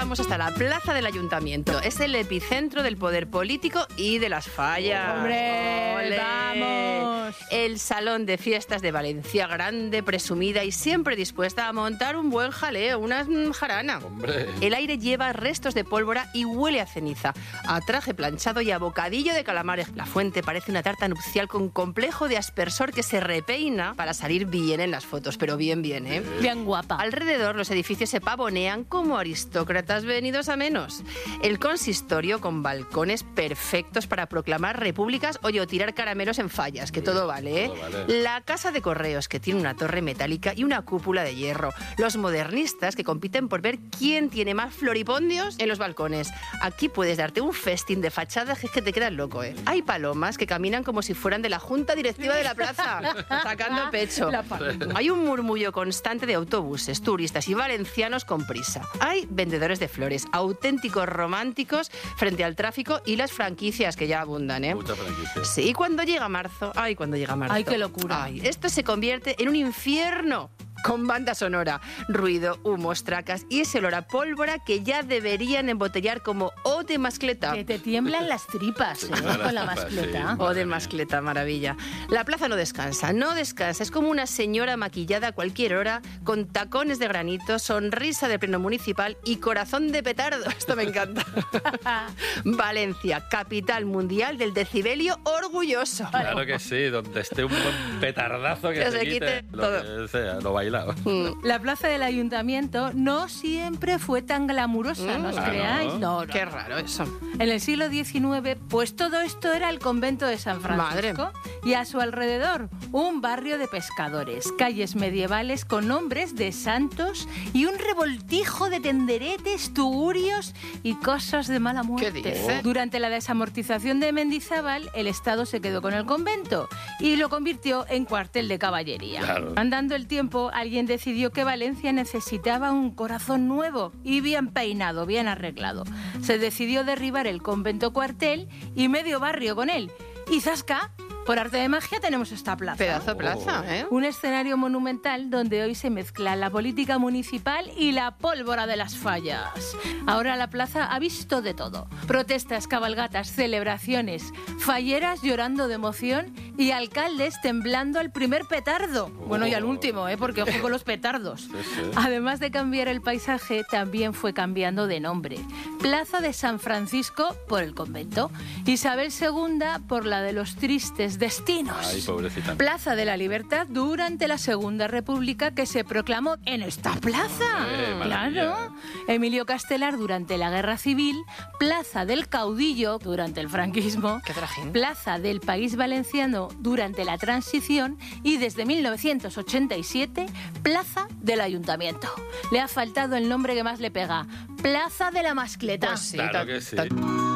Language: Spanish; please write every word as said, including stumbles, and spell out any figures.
vamos hasta la plaza del Ayuntamiento. Es el epicentro del poder político y de las fallas. ¡Hombre! ¡Olé! ¡Vamos! El salón de fiestas de Valencia, grande, presumida y siempre dispuesta a montar un buen jaleo, una jarana. Hombre. El aire lleva restos de pólvora y huele a ceniza, a traje planchado y a bocadillo de calamares. La fuente parece una tarta nupcial con complejo de aspersor que se repeina para salir bien en las fotos, pero bien, bien, ¿eh? Bien guapa. Alrededor los edificios se pavonean como aristócratas venidos a menos. El consistorio con balcones perfectos para proclamar repúblicas o tirar caramelos en fallas, que todo vale, ¿eh? Todo vale. La casa de correos, que tiene una torre metálica y una cúpula de hierro. Los modernistas, que compiten por ver quién tiene más floripondios en los balcones. Aquí puedes darte un festín de fachadas que es que te quedas loco, ¿eh? Hay palomas que caminan como si fueran de la junta directiva de la plaza, sacando pecho. La paloma. Hay un murmullo constante de autobuses, turistas y valencianos con prisa. Hay vendedores de flores, auténticos románticos frente al tráfico y las franquicias que ya abundan, ¿eh? Mucha franquicia. Sí, y cuando llega marzo, ay, cuando llega marzo. Ay, qué locura. Ay, esto se convierte en un infierno. Con banda sonora, ruido, humos, tracas y ese olor a pólvora que ya deberían embotellar como O de mascleta. Que te tiemblan las tripas, ¿eh? Las Con la tripas, mascleta. sí. O de mascleta, maravilla. La plaza no descansa, no descansa. Es como una señora maquillada a cualquier hora, con tacones de granito, sonrisa de pleno municipal y corazón de petardo. Esto me encanta. Valencia, capital mundial del decibelio orgulloso. Claro que sí, donde esté un buen petardazo que, Que se se quite, quite lo todo. que sea, lo bailado. Mm. La plaza del Ayuntamiento no siempre fue tan glamurosa, ¿no os Ah, creáis? ¿no? No, no. Qué raro eso. En el siglo diecinueve, pues todo esto era el convento de San Francisco y a su alrededor un barrio de pescadores, calles medievales con nombres de santos y un revoltijo de tenderetes, tugurios y cosas de mala muerte. ¿Qué dice? Durante la desamortización de Mendizábal, el Estado se quedó con el convento y lo convirtió en cuartel de caballería. Claro. Andando el tiempo, alguien decidió que Valencia necesitaba un corazón nuevo y bien peinado, bien arreglado. Se decidió derribar el convento cuartel y medio barrio con él. Y zasca, por arte de magia tenemos esta plaza. Pedazo de plaza, ¿eh? Un escenario monumental donde hoy se mezcla la política municipal y la pólvora de las fallas. Ahora la plaza ha visto de todo. Protestas, cabalgatas, celebraciones, falleras llorando de emoción y alcaldes temblando al primer petardo. Bueno, y al último, ¿eh? Porque ojo con los petardos. Sí, sí. Además de cambiar el paisaje, también fue cambiando de nombre. Plaza de San Francisco por el convento. Isabel segunda por la de los tristes destinos. Ay, pobrecita. Plaza de la Libertad durante la Segunda República, que se proclamó en esta plaza. Hombre, maravilla. Claro. Emilio Castelar durante la Guerra Civil. Plaza del Caudillo durante el franquismo. Qué trajín. Plaza del País Valenciano durante la Transición y desde mil novecientos ochenta y siete, Plaza del Ayuntamiento. Le ha faltado el nombre que más le pega, Plaza de la Mascleta. Pues sí, Claro ta- que sí. ta-